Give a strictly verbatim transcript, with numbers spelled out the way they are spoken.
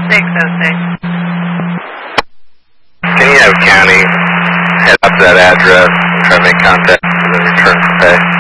six oh six. Can you have county head up to that address and try to make contact for the return for pay?